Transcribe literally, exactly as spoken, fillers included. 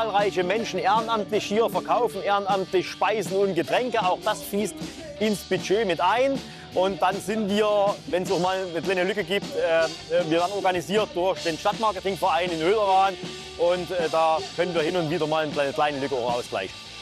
zahlreiche Menschen ehrenamtlich hier verkaufen, ehrenamtlich Speisen und Getränke. Auch das fließt ins Budget mit ein. Und dann sind wir, wenn es auch mal eine kleine Lücke gibt, äh, wir werden organisiert durch den Stadtmarketingverein in Höllerath. Und äh, da können wir hin und wieder mal eine kleine, kleine Lücke auch ausgleichen.